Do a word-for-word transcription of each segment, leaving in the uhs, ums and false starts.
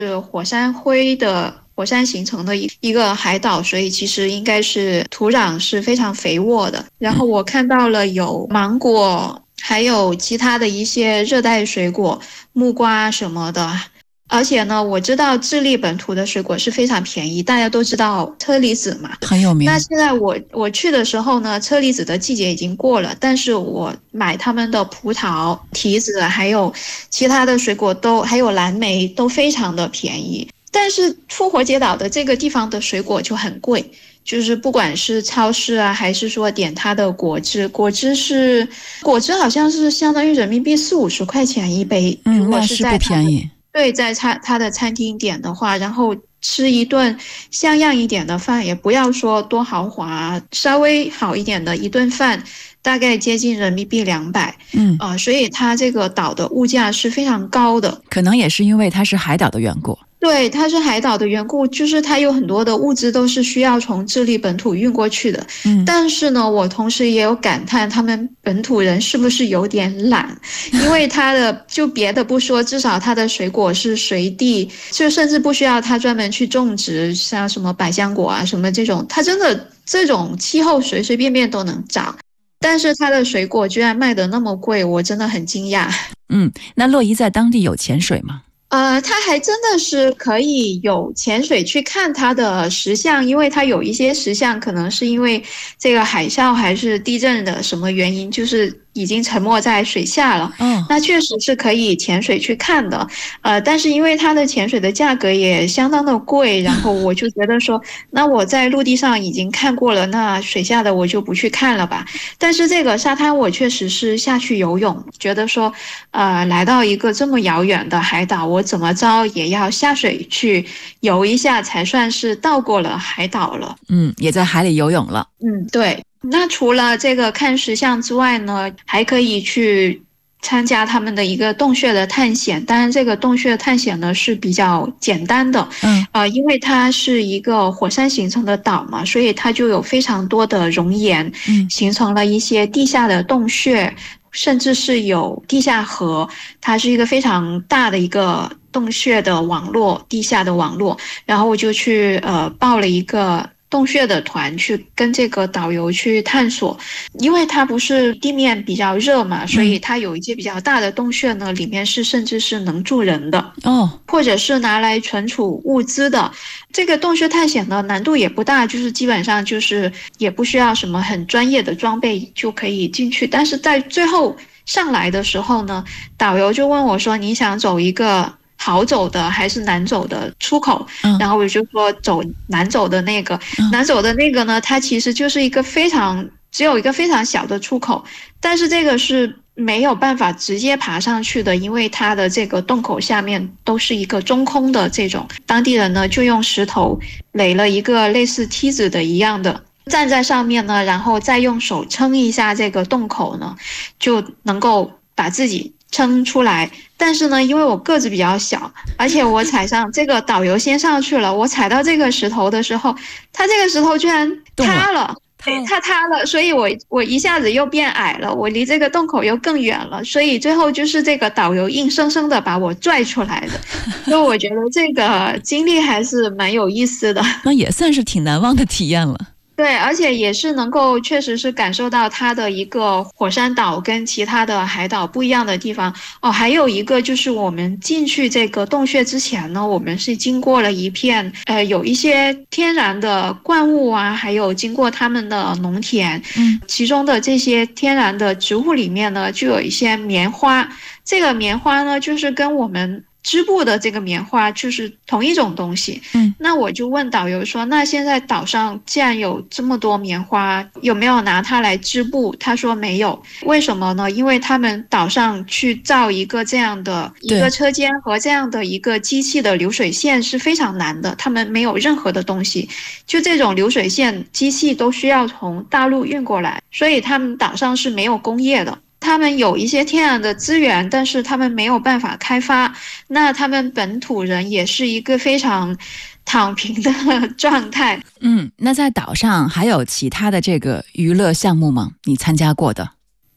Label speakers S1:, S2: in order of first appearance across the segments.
S1: 是火山灰的火山形成的一一个海岛，所以其实应该是土壤是非常肥沃的。然后我看到了有芒果，还有其他的一些热带水果，木瓜什么的。而且呢，我知道智利本土的水果是非常便宜，大家都知道车厘子嘛，
S2: 很有名。
S1: 那现在我我去的时候呢，车厘子的季节已经过了，但是我买他们的葡萄、提子，还有其他的水果都，还有蓝莓都非常的便宜。但是复活节岛的这个地方的水果就很贵，就是不管是超市啊，还是说点它的果汁，果汁是果汁好像是相当于人民币四五十块钱一杯，
S2: 嗯，
S1: 如果
S2: 是在不便宜。
S1: 对，在他他的餐厅点的话，然后吃一顿像样一点的饭，也不要说多豪华，稍微好一点的一顿饭，大概接近人民币两百。
S2: 嗯，
S1: 呃，所以它这个岛的物价是非常高的，
S2: 可能也是因为它是海岛的缘故。
S1: 对，它是海岛的缘故，就是它有很多的物资都是需要从智利本土运过去的。
S2: 嗯，
S1: 但是呢，我同时也有感叹，他们本土人是不是有点懒？因为它的就别的不说，至少它的水果是随地，就甚至不需要它专门去种植，像什么百香果啊什么这种，它真的这种气候随随便便都能长。但是它的水果居然卖得那么贵，我真的很惊讶。
S2: 嗯，那洛伊在当地有潜水吗？
S1: 呃，它还真的是可以有潜水去看它的石像，因为它有一些石像可能是因为这个海啸还是地震的什么原因，就是已经沉没在水下了。
S2: 哦，
S1: 那确实是可以潜水去看的。呃，但是因为它的潜水的价格也相当的贵，然后我就觉得说，那我在陆地上已经看过了，那水下的我就不去看了吧。但是这个沙滩我确实是下去游泳，觉得说，呃，来到一个这么遥远的海岛，我怎么着也要下水去游一下，才算是到过了海岛了。
S2: 嗯，也在海里游泳了。
S1: 嗯，对。那除了这个看石像之外呢，还可以去参加他们的一个洞穴的探险。当然，这个洞穴探险呢是比较简单的，
S2: 嗯，
S1: 呃，因为它是一个火山形成的岛嘛，所以它就有非常多的熔岩，
S2: 嗯，
S1: 形成了一些地下的洞穴，甚至是有地下河，它是一个非常大的一个洞穴的网络，地下的网络。然后我就去呃报了一个洞穴的团，去跟这个导游去探索。因为它不是地面比较热嘛，所以它有一些比较大的洞穴呢，里面是甚至是能住人的
S2: 哦，
S1: 或者是拿来存储物资的。这个洞穴探险呢难度也不大，就是基本上就是也不需要什么很专业的装备就可以进去。但是在最后上来的时候呢，导游就问我说，你想走一个好走的还是难走的出口？
S2: 嗯，
S1: 然后我就说走难走的那个。
S2: 嗯，
S1: 难走的那个呢，它其实就是一个非常只有一个非常小的出口，但是这个是没有办法直接爬上去的，因为它的这个洞口下面都是一个中空的这种。当地人呢就用石头垒了一个类似梯子的一样的，站在上面呢，然后再用手撑一下这个洞口呢，就能够把自己撑出来。但是呢，因为我个子比较小，而且我踩上这个导游先上去了，我踩到这个石头的时候，它这个石头居然塌了。对，它塌了，所以我我一下子又变矮了，我离这个洞口又更远了，所以最后就是这个导游硬生生的把我拽出来的。所以我觉得这个经历还是蛮有意思的，
S2: 那也算是挺难忘的体验了。
S1: 对，而且也是能够确实是感受到它的一个火山岛跟其他的海岛不一样的地方哦。还有一个就是我们进去这个洞穴之前呢，我们是经过了一片呃有一些天然的灌木啊，还有经过他们的农田，
S2: 嗯，
S1: 其中的这些天然的植物里面呢，就有一些棉花。这个棉花呢，就是跟我们织布的这个棉花就是同一种东西。
S2: 嗯，
S1: 那我就问导游说，那现在岛上既然有这么多棉花，有没有拿它来织布？他说没有。为什么呢？因为他们岛上去造一个这样的一个车间和这样的一个机器的流水线是非常难的，他们没有任何的东西，就这种流水线机器都需要从大陆运过来，所以他们岛上是没有工业的。他们有一些天然的资源，但是他们没有办法开发。那他们本土人也是一个非常躺平的状态。
S2: 嗯，那在岛上还有其他的这个娱乐项目吗？你参加过的？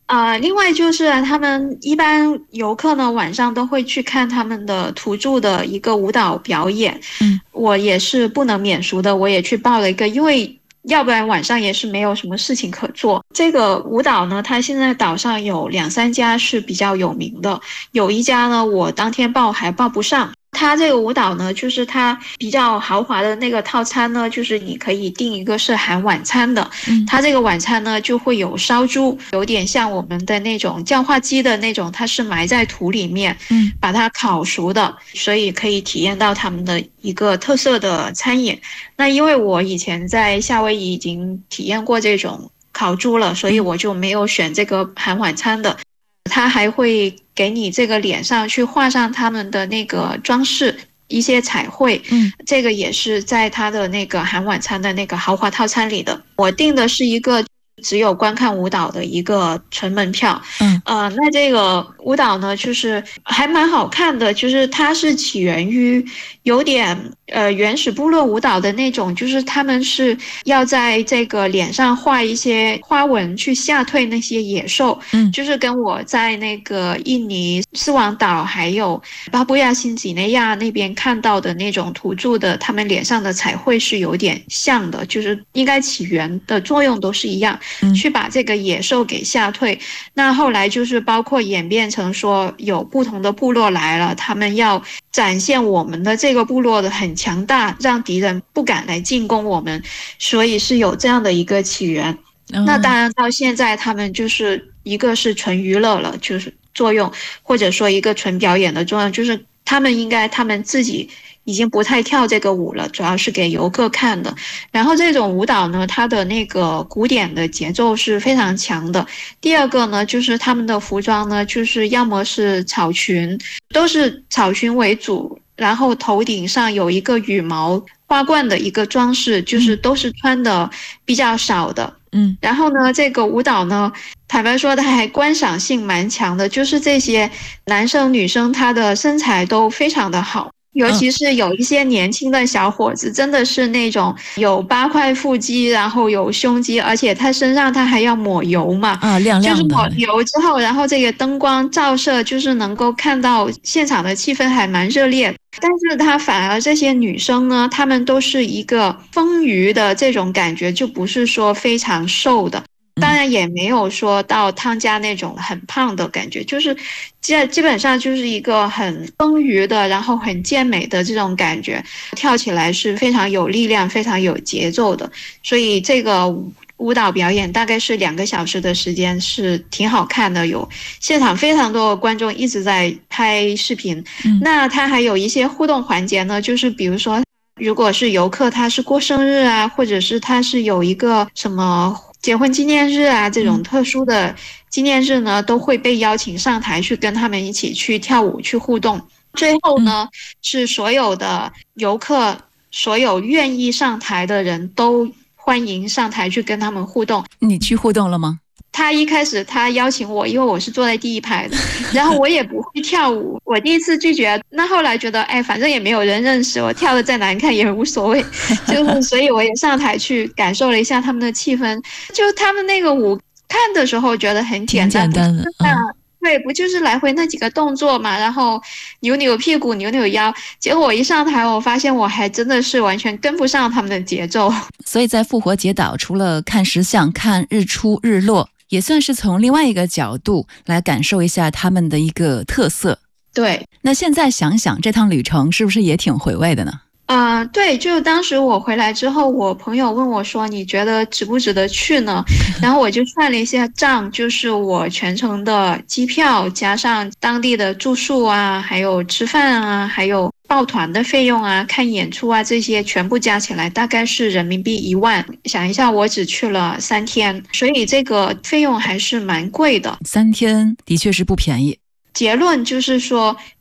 S1: 呃，另外就是他们一般游客呢晚上都会去看他们的土著的一个舞蹈表演，
S2: 嗯，
S1: 我也是不能免俗的，我也去报了一个，因为要不然晚上也是没有什么事情可做。这个舞蹈呢，它现在岛上有两三家是比较有名的，有一家呢我当天报还报不上。它这个舞蹈呢，就是它比较豪华的那个套餐呢，就是你可以订一个是含晚餐的，
S2: 嗯
S1: 它这个晚餐呢就会有烧猪，有点像我们的那种叫化鸡的那种，它是埋在土里面，
S2: 嗯
S1: 把它烤熟的，所以可以体验到他们的一个特色的餐饮。那因为我以前在夏威夷已经体验过这种烤猪了，所以我就没有选这个含晚餐的。他还会给你这个脸上去画上他们的那个装饰，一些彩绘，
S2: 嗯，
S1: 这个也是在他的那个含晚餐的那个豪华套餐里的。我订的是一个只有观看舞蹈的一个纯门票，
S2: 嗯，
S1: 呃，那这个舞蹈呢，就是还蛮好看的，就是它是起源于有点呃原始部落舞蹈的那种，就是他们是要在这个脸上画一些花纹去吓退那些野兽，
S2: 嗯，
S1: 就是跟我在那个印尼斯旺岛还有巴布亚新几内亚那边看到的那种土著的他们脸上的彩绘是有点像的，就是应该起源的作用都是一样，
S2: 嗯
S1: 去把这个野兽给吓退。那后来就是包括演变成说有不同的部落来了，他们要展现我们的这个部落的很强大，让敌人不敢来进攻我们，所以是有这样的一个起源。
S2: 嗯
S1: 那当然到现在他们就是一个是纯娱乐了，就是作用，或者说一个纯表演的作用，就是他们应该他们自己已经不太跳这个舞了，主要是给游客看的。然后这种舞蹈呢，它的那个古典的节奏是非常强的。第二个呢，就是他们的服装呢，就是要么是草裙，都是草裙为主，然后头顶上有一个羽毛花冠的一个装饰，就是都是穿的比较少的。
S2: 嗯
S1: 然后呢，这个舞蹈呢，坦白说，它还观赏性蛮强的，就是这些男生女生他的身材都非常的好。尤其是有一些年轻的小伙子，真的是那种有八块腹肌，然后有胸肌，而且他身上他还要抹油嘛，
S2: 啊，亮亮的，
S1: 就是抹油之后，然后这个灯光照射，就是能够看到现场的气氛还蛮热烈。但是他反而这些女生呢，她们都是一个丰腴的这种感觉，就不是说非常瘦的。当然也没有说到汤家那种很胖的感觉，就是基基本上就是一个很丰腴的，然后很健美的这种感觉，跳起来是非常有力量、非常有节奏的。所以这个舞蹈表演大概是两个小时的时间，是挺好看的，有现场非常多的观众一直在拍视频。
S2: 嗯
S1: 那它还有一些互动环节呢，就是比如说，如果是游客他是过生日啊，或者是他是有一个什么结婚纪念日啊，这种特殊的纪念日呢，都会被邀请上台去跟他们一起去跳舞去互动。最后呢，是所有的游客，所有愿意上台的人都欢迎上台去跟他们互动。
S2: 你去互动了吗？
S1: 他一开始他邀请我，因为我是坐在第一排的，然后我也不会跳舞，我第一次拒绝。那后来觉得，哎，反正也没有人认识我，跳的再难看也无所谓，就是所以我也上台去感受了一下他们的气氛。就他们那个舞看的时候觉得很简单，
S2: 挺简单的，
S1: 嗯。对，不就是来回那几个动作嘛，然后扭扭屁股、扭扭腰。结果我一上台，我发现我还真的是完全跟不上他们的节奏。
S2: 所以在复活节岛，除了看石像、看日出日落，也算是从另外一个角度来感受一下他们的一个特色。
S1: 对，
S2: 那现在想想，这趟旅程是不是也挺回味的呢？
S1: 嗯、呃，对，就当时我回来之后，我朋友问我说：“你觉得值不值得去呢？”然后我就算了一下账，就是我全程的机票加上当地的住宿啊，还有吃饭啊，还有报团的费用啊、看演出啊，这些全部加起来大概是人民币一万。想一下，我只去了三天，所以这个费用还是蛮贵的。
S2: 三天的确是不便宜。
S1: 结论就是说，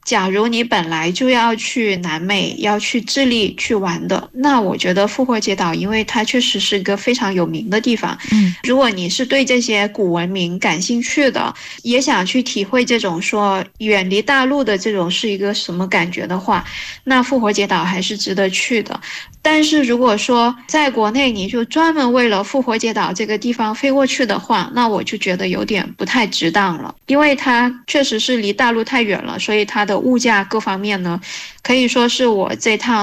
S1: 假如你本来就要去南美，要去智利去玩的，那我觉得复活节岛，因为它确实是一个非常有名的地方。
S2: 嗯，
S1: 如果你是对这些古文明感兴趣的，也想去体会这种说远离大陆的这种是一个什么感觉的话，那复活节岛还是值得去的。但是如果说在国内你就专门为了复活节岛这个地方飞过去的话，那我就觉得有点不太值当了，因为它确实是离大陆太远了，所以它的物价各方面呢，可以说是我这趟